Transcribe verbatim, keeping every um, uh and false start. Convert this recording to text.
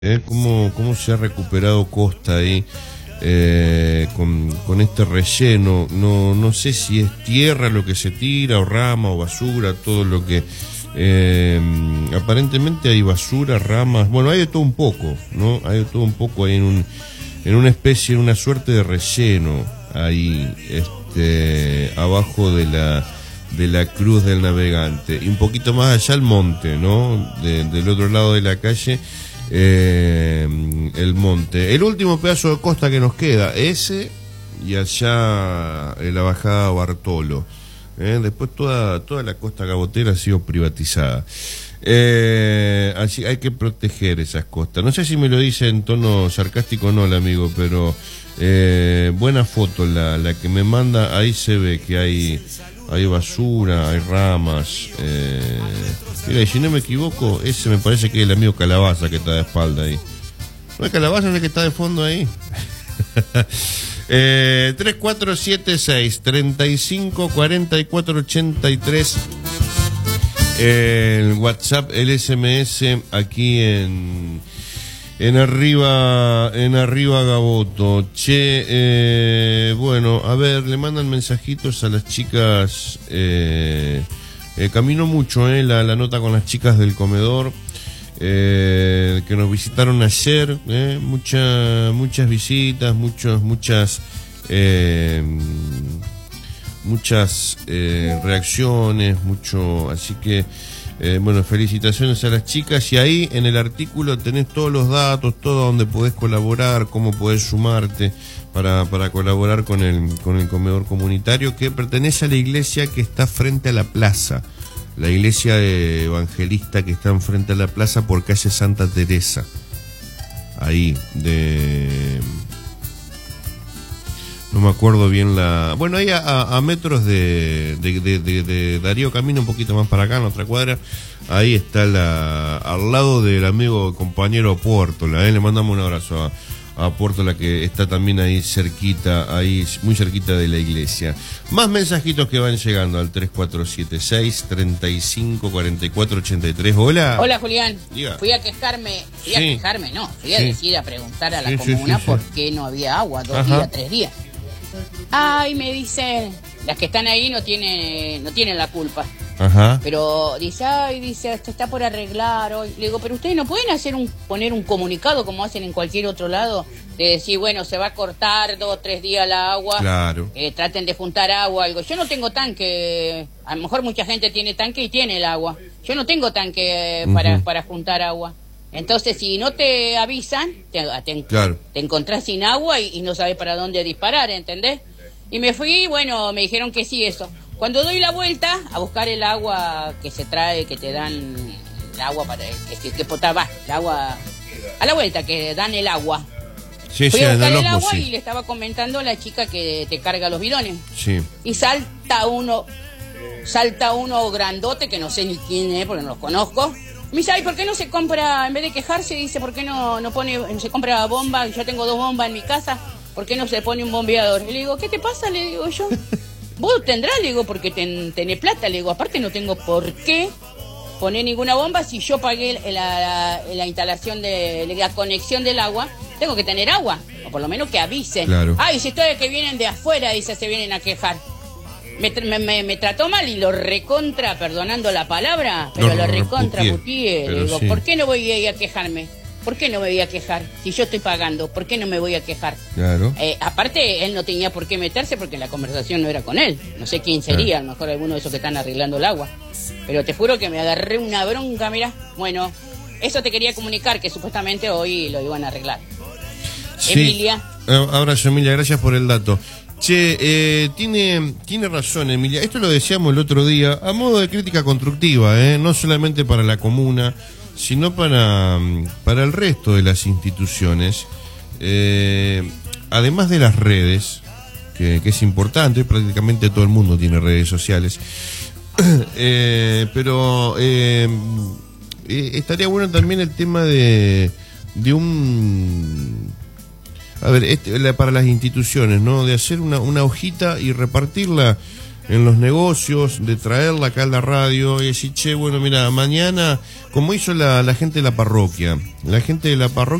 ¿Eh? ¿Cómo, cómo se ha recuperado Costa ahí eh, con, con este relleno? No, no sé si es tierra lo que se tira, o rama, o basura, todo lo que... Eh, aparentemente hay basura, ramas, bueno, hay de todo un poco, ¿no? Hay de todo un poco ahí en, un, en una especie, en una suerte de relleno, ahí, este, abajo de la... de la Cruz del Navegante, y un poquito más allá el monte, ¿no? De, del otro lado de la calle, eh, el monte. El último pedazo de costa que nos queda, ese, y allá en la bajada Bartolo. ¿eh? Después toda, toda la costa gabotera ha sido privatizada. Eh, así hay que proteger esas costas. No sé si me lo dice en tono sarcástico o no el amigo, pero eh, buena foto la, la que me manda. Ahí se ve que hay... hay basura, hay ramas. Eh... Mira, y si no me equivoco, ese me parece que es el amigo Calabaza que está de espalda ahí. ¿No es Calabaza ese que está de fondo ahí? eh, tres cuatro siete seis, treinta y cinco, cuarenta y cuatro, ochenta y tres. El WhatsApp, el S M S aquí en... En arriba, en arriba Gaboto. Che, eh, bueno, a ver, le mandan mensajitos a las chicas. Eh, eh, caminó mucho, eh, la, la nota con las chicas del comedor, eh, que nos visitaron ayer. Eh, mucha, muchas visitas, muchos, muchas, eh, muchas eh, reacciones, mucho, así que. Eh, bueno, felicitaciones a las chicas, y ahí en el artículo tenés todos los datos, todo donde podés colaborar, cómo podés sumarte para, para colaborar con el, con el comedor comunitario, que pertenece a la iglesia que está frente a la plaza, la iglesia evangelista que está enfrente a la plaza por calle Santa Teresa, ahí de... no me acuerdo bien la... Bueno, ahí a, a metros de, de, de, de, de Darío Camino, un poquito más para acá, en otra cuadra, ahí está la... al lado del amigo compañero Pórtola, ¿eh? Le mandamos un abrazo a, a Pórtola, que está también ahí cerquita, ahí muy cerquita de la iglesia. Más mensajitos que van llegando al tres cuatro siete seis, treinta y cinco, cuarenta y cuatro, ochenta y tres. Hola. Hola, Julián. Diga. Fui a quejarme, fui Sí. a quejarme, no, fui a Sí. decir, a preguntar a la Sí, sí, comuna sí, sí. por qué no había agua, dos Ajá. días, tres días. Ay, me dicen, las que están ahí no tienen, no tienen la culpa. Ajá. Pero dice, ay, dice, esto está por arreglar hoy. Le digo, pero ustedes no pueden hacer un, poner un comunicado como hacen en cualquier otro lado, de decir, bueno, se va a cortar dos o tres días la agua. Claro. Eh, traten de juntar agua, algo. Yo no tengo tanque, a lo mejor mucha gente tiene tanque y tiene el agua. Yo no tengo tanque eh, para, Ujú. para juntar agua. Entonces, si no te avisan, te, te, Claro. te encontrás sin agua y, y no sabes para dónde disparar, ¿entendés? Y me fui, bueno, me dijeron que sí, eso. Cuando doy la vuelta a buscar el agua que se trae, que te dan el agua para que, que, que potaba, el agua a la vuelta, que dan el agua. Sí, Fui sí, a en buscar el el Opo, agua sí. y le estaba comentando a la chica que te carga los bidones. Sí. Y salta uno, salta uno grandote, que no sé ni quién es, porque no los conozco. Me dice, ay, ¿por qué no se compra, en vez de quejarse, dice, ¿por qué no, no pone, no se compra bomba? Yo tengo dos bombas en mi casa, ¿por qué no se pone un bombeador? Y le digo, ¿qué te pasa? Le digo yo. Vos tendrás, le digo, porque ten, tenés plata, le digo, aparte no tengo por qué poner ninguna bomba si yo pagué la, la, la instalación de la conexión del agua, tengo que tener agua, o por lo menos que avisen. Claro. Ay, si ustedes que vienen de afuera, dice, se vienen a quejar. Me, me, me, me trató mal y lo recontra, perdonando la palabra, pero Lo lo recontra reputié, putié. pero Le digo, sí. ¿por qué no voy a ir a quejarme? ¿Por qué no me voy a quejar? Si yo estoy pagando, ¿por qué no me voy a quejar? Claro. Eh, aparte, él no tenía por qué meterse porque la conversación no era con él. No sé quién sería, a lo mejor alguno de esos que están arreglando el agua. Pero te juro que me agarré una bronca, mira. Bueno, eso te quería comunicar, que supuestamente hoy lo iban a arreglar. Sí. Emilia. Eh, Abrazo, Emilia, gracias por el dato. Che, eh, tiene, tiene razón, Emilia. Esto lo decíamos el otro día, a modo de crítica constructiva, eh, no solamente para la comuna, sino para, para el resto de las instituciones. Eh, además de las redes, que, que es importante, prácticamente todo el mundo tiene redes sociales. eh, pero eh, eh, estaría bueno también el tema de, de un... A ver, este, la, para las instituciones, ¿no? De hacer una, una hojita y repartirla en los negocios, de traerla acá a la radio y decir, che, bueno, mira, mañana, como hizo la, la gente de la parroquia, la gente de la parroquia